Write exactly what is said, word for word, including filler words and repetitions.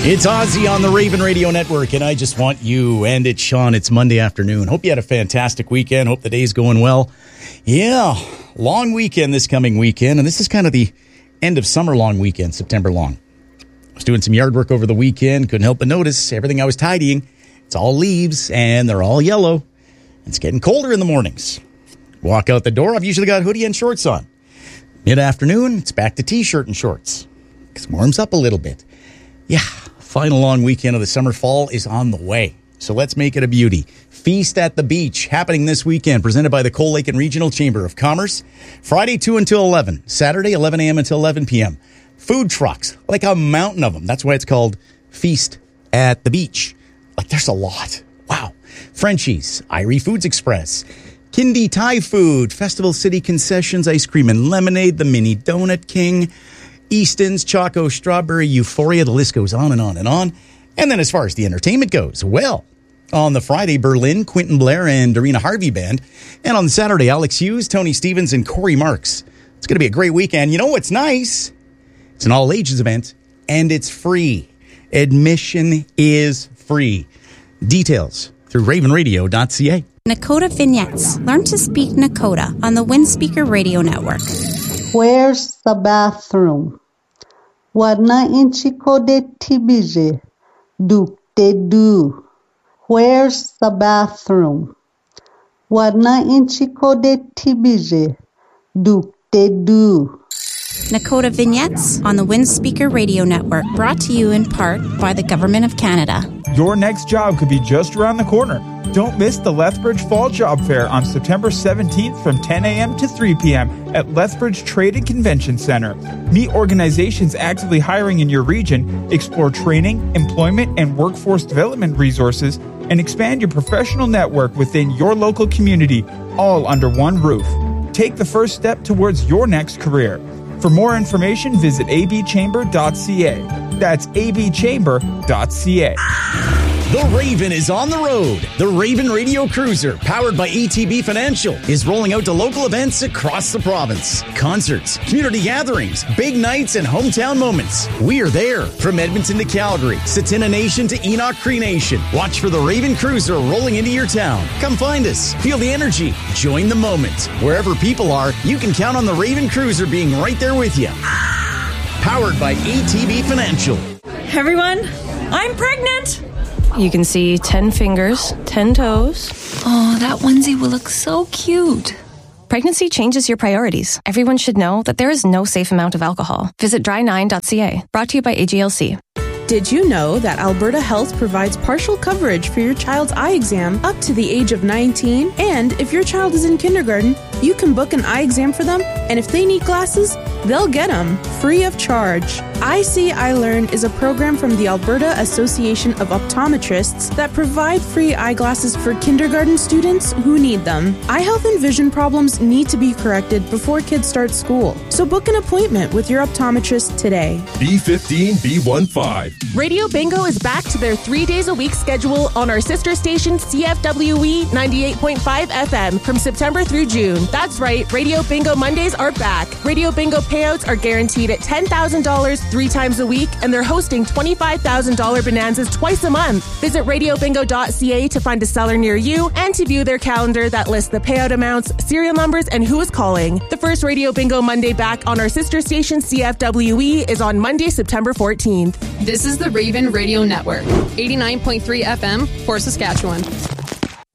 It's Ozzy on the Raven Radio Network, and I just want you, and it's Sean. It's Monday afternoon. Hope you had a fantastic weekend. Hope the day's going well. Yeah, long weekend this coming weekend, and this is kind of the end of summer long weekend, September long. I was doing some yard work over the weekend. Couldn't help but notice everything I was tidying, it's all leaves, and they're all yellow. It's getting colder in the mornings. Walk out the door, I've usually got hoodie and shorts on. Mid-afternoon, it's back to T-shirt and shorts. It warms up a little bit. Yeah, final long weekend of the summer. Fall is on the way. So let's make it a beauty. Feast at the Beach, happening this weekend, presented by the Cold Lake and Regional Chamber of Commerce. Friday, two until eleven. Saturday, eleven a.m. until eleven p.m. Food trucks, like a mountain of them. That's why it's called Feast at the Beach. Like, there's a lot. Wow. Frenchies, Irie Foods Express, Kindy Thai Food, Festival City Concessions, Ice Cream and Lemonade, the Mini Donut King, Easton's, Choco Strawberry, Euphoria. The list goes on and on and on. And then as far as the entertainment goes, well, on the Friday, Berlin, Quentin Blair and Darina Harvey Band. And on the Saturday, Alex Hughes, Tony Stevens, and Corey Marks. It's going to be a great weekend. You know what's nice? It's an all-ages event, and it's free. Admission is free. Details through raven radio dot c a. Nakota Vignettes. Learn to speak Nakota on the Windspeaker Radio Network. Where's the bathroom? Wana inchiko de tibije. Duk de do. Where's the bathroom? Wana inchiko de tibije. Duk de do. Nakota Vignettes on the Windspeaker Radio Network, brought to you in part by the Government of Canada. Your next job could be just around the corner. Don't miss the Lethbridge Fall Job Fair on September seventeenth from ten a.m. to three p.m. at Lethbridge Trade and Convention Center. Meet organizations actively hiring in your region, explore training, employment, and workforce development resources, and expand your professional network within your local community, all under one roof. Take the first step towards your next career. For more information, visit a b chamber dot c a. That's a b chamber dot c a. The Raven is on the road. The Raven Radio Cruiser, powered by A T B Financial, is rolling out to local events across the province. Concerts, community gatherings, big nights, and hometown moments. We are there. From Edmonton to Calgary, Tsuut'ina Nation to Enoch Cree Nation. Watch for the Raven Cruiser rolling into your town. Come find us. Feel the energy. Join the moment. Wherever people are, you can count on the Raven Cruiser being right there with you. Powered by A T B Financial. Hey everyone, I'm pregnant. You can see ten fingers, ten toes. Oh, that onesie will look so cute. Pregnancy changes your priorities. Everyone should know that there is no safe amount of alcohol. Visit dry nine dot c a. Brought to you by A G L C. Did you know that Alberta Health provides partial coverage for your child's eye exam up to the age of nineteen? And if your child is in kindergarten, you can book an eye exam for them, and if they need glasses, they'll get them free of charge. I See, I Learn is a program from the Alberta Association of Optometrists that provide free eyeglasses for kindergarten students who need them. Eye health and vision problems need to be corrected before kids start school, so book an appointment with your optometrist today. B fifteen B fifteen. Radio Bingo is back to their three days a week schedule on our sister station C F W E ninety-eight point five F M from September through June. That's right, Radio Bingo Mondays are back. Radio Bingo payouts are guaranteed at ten thousand dollars three times a week, and they're hosting twenty-five thousand dollars bonanzas twice a month. Visit radio bingo dot c a to find a seller near you and to view their calendar that lists the payout amounts, serial numbers, and who is calling. The first Radio Bingo Monday back on our sister station C F W E is on Monday, September fourteenth. This is the Raven Radio Network, eighty-nine point three F M for Saskatchewan.